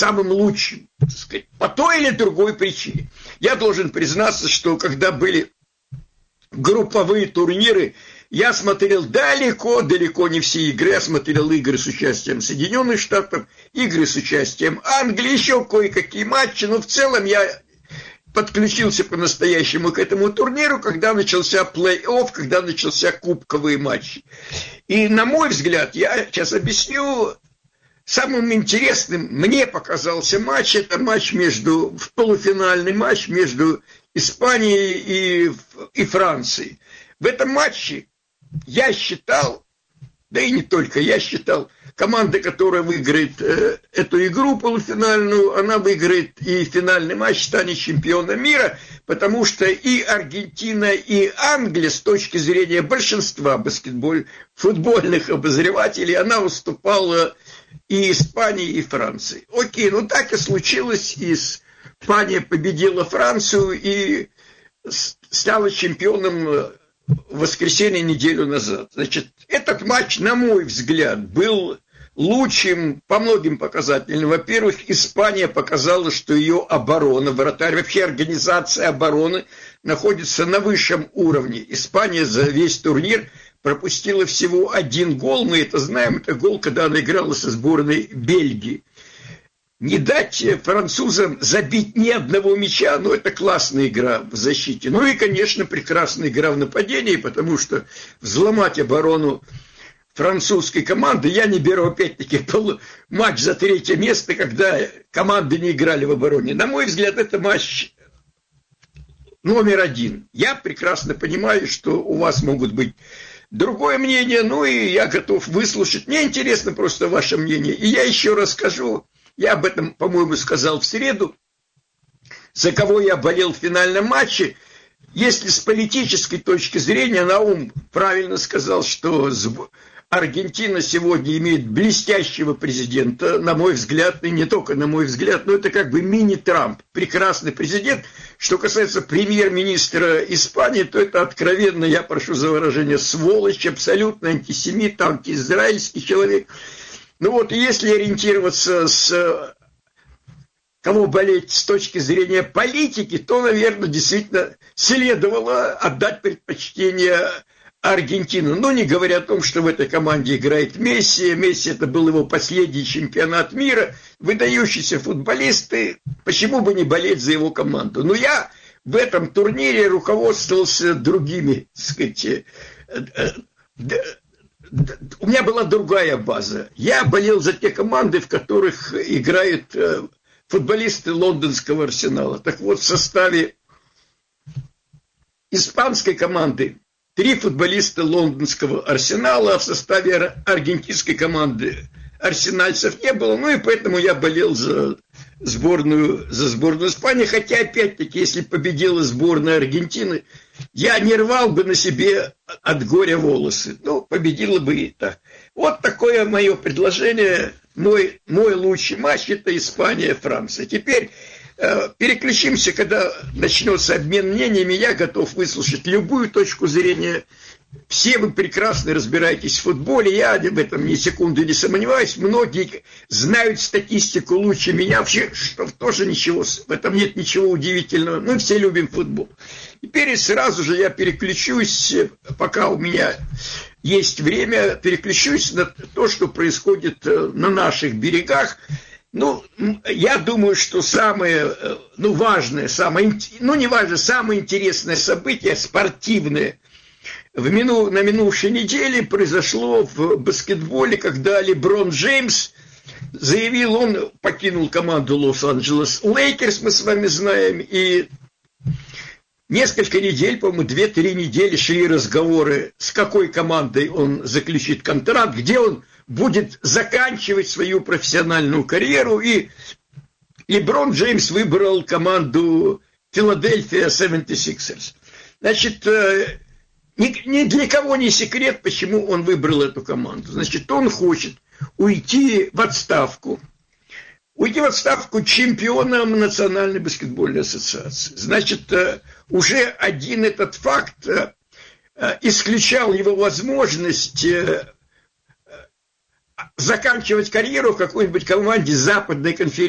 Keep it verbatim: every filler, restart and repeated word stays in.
самым лучшим, так сказать, по той или другой причине. Я должен признаться, что когда были групповые турниры, я смотрел далеко, далеко не все игры. Я смотрел игры с участием Соединенных Штатов, игры с участием Англии, еще кое-какие матчи, но в целом я подключился по-настоящему к этому турниру, когда начался плей-офф, когда начался кубковые матчи. И, на мой взгляд, я сейчас объясню, самым интересным мне показался матч, это матч между, полуфинальный матч между Испанией и, и Францией. В этом матче я считал, да и не только я считал, команда, которая выиграет э, эту игру полуфинальную, она выиграет и финальный матч, станет чемпионом мира, потому что и Аргентина, и Англия с точки зрения большинства баскетболь, футбольных обозревателей, она уступала и Испании, и Франции. Окей, ну так и случилось, и Испания победила Францию и стала чемпионом в воскресенье неделю назад. Значит, этот матч, на мой взгляд, был лучшим по многим показателям. Во-первых, Испания показала, что ее оборона, вратарь, вообще организация обороны находится на высшем уровне. Испания за весь турнир пропустила всего один гол, мы это знаем, это гол, когда она играла со сборной Бельгии. Не дать французам забить ни одного мяча, ну, это классная игра в защите. Ну и, конечно, прекрасная игра в нападении, потому что взломать оборону французской команды, я не беру, опять-таки, матч за третье место, когда команды не играли в обороне. На мой взгляд, это матч номер один. Я прекрасно понимаю, что у вас могут быть другое мнение, ну и я готов выслушать. Мне интересно просто ваше мнение. И я еще раз скажу, я об этом, по-моему, сказал в среду, за кого я болел в финальном матче. Если с политической точки зрения, Наум правильно сказал, что Аргентина сегодня имеет блестящего президента, на мой взгляд, и не только на мой взгляд, но это как бы мини-Трамп, прекрасный президент. Что касается премьер-министра Испании, то это откровенно, я прошу за выражение, сволочь, абсолютно антисемит, антиизраильский человек. Ну вот, если ориентироваться с кого болеть с точки зрения политики, то, наверное, действительно следовало отдать предпочтение Аргентину. Но не говоря о том, что в этой команде играет Месси. Месси — это был его последний чемпионат мира. Выдающиеся футболисты, почему бы не болеть за его команду? Но я в этом турнире руководствовался другими, так сказать, у меня была другая база. Я болел за те команды, в которых играют футболисты лондонского Арсенала. Так вот, в составе испанской команды три футболиста лондонского Арсенала, а в составе аргентинской команды арсенальцев не было. Ну и поэтому я болел за сборную, за сборную Испании. Хотя, опять-таки, если победила сборная Аргентины, я не рвал бы на себе от горя волосы. Ну, победила бы и так. Вот такое мое предложение. Мой, мой лучший матч — это Испания-Франция. Теперь э, переключимся, когда начнется обмен мнениями. Я готов выслушать любую точку зрения. Все вы прекрасно разбираетесь в футболе, я в этом ни секунды не сомневаюсь. Многие знают статистику лучше меня, вообще, что тоже ничего, в этом нет ничего удивительного. Мы все любим футбол. Теперь сразу же я переключусь, пока у меня есть время, переключусь на то, что происходит на наших берегах. Ну, я думаю, что самое, ну, важное, самое, ну, не важно, самое интересное событие спортивное в мину, на минувшей неделе произошло в баскетболе, когда Леброн Джеймс заявил, он покинул команду Лос-Анджелес Лейкерс, мы с вами знаем, и несколько недель, по-моему, две-три недели шли разговоры, с какой командой он заключит контракт, где он будет заканчивать свою профессиональную карьеру, и Леброн Джеймс выбрал команду Филадельфия семьдесят шестерс. Значит, ни, ни для кого не секрет, почему он выбрал эту команду. Значит, он хочет уйти в отставку, уйти в отставку чемпионом Национальной баскетбольной ассоциации. Значит, уже один этот факт исключал его возможность заканчивать карьеру в какой-нибудь команде западной конференции.